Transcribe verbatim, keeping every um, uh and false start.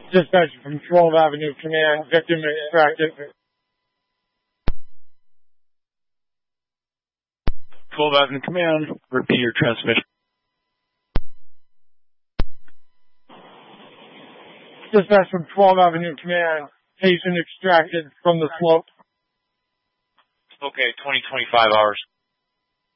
Dispatch from twelve Avenue Command, victim extracted. twelve Avenue Command, repeat your transmission. Dispatch from twelve Avenue Command, patient extracted from the slope. Okay, twenty, twenty-five hours.